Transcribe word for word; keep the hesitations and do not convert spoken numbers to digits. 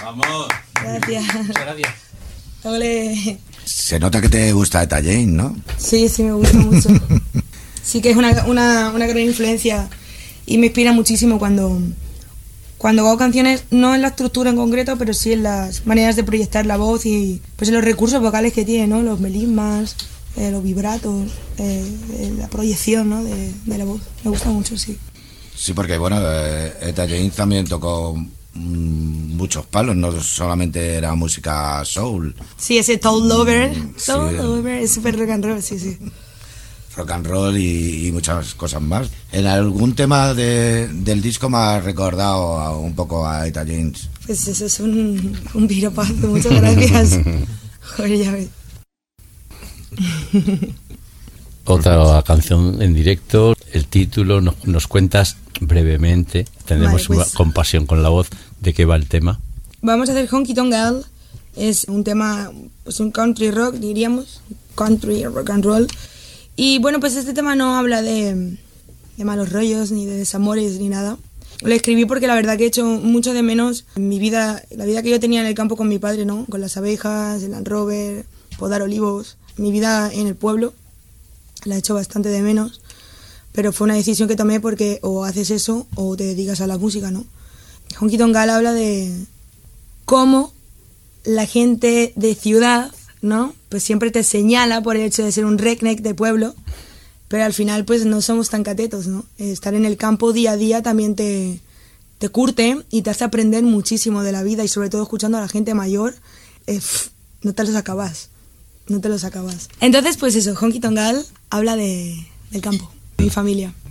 Vamos. Gracias. Muchas gracias. Ole. Se nota que te gusta Etta James, ¿no? Sí, sí, me gusta mucho. Sí que es una, una, una gran influencia y me inspira muchísimo cuando, cuando hago canciones, no en la estructura en concreto, pero sí en las maneras de proyectar la voz y pues en los recursos vocales que tiene, ¿no? Los melismas, eh, los vibratos, eh, eh, la proyección, ¿no? de, de la voz. Me gusta mucho, sí. Sí, porque bueno, eh, Etta James también tocó mmm, muchos palos, no solamente era música soul. Sí, ese Soul Lover, Mm, Soul sí. Lover, es súper rock and roll, sí, sí. Rock and roll y, y muchas cosas más. ¿En algún tema de, del disco me ha recordado a, un poco a Etta James? Pues eso es un, un piropazo, muchas gracias. Joder, ya ves. Otra canción en directo, el título, nos, nos cuentas brevemente, tenemos Vale, pues, compasión con la voz, de qué va el tema. Vamos a hacer Honky Tonk Girl, es un tema, pues un country rock, diríamos, country rock and roll. Y bueno, pues este tema no habla de, de malos rollos, ni de desamores, ni nada. Lo escribí porque la verdad que he hecho mucho de menos en mi vida, la vida que yo tenía en el campo con mi padre, ¿no? Con las abejas, el Land Rover, podar olivos, mi vida en el pueblo. La he hecho bastante de menos, pero fue una decisión que tomé porque o haces eso o te dedicas a la música, ¿no? Honky Tonk Girl habla de cómo la gente de ciudad, ¿no? Pues siempre te señala por el hecho de ser un redneck de pueblo, pero al final pues no somos tan catetos, ¿no? Estar en el campo día a día también te, te curte y te hace aprender muchísimo de la vida y sobre todo escuchando a la gente mayor, eh, pff, no te los acabas. No te los acabas. Entonces, pues eso, Honky Tonk Girl habla de, del campo, de mi familia.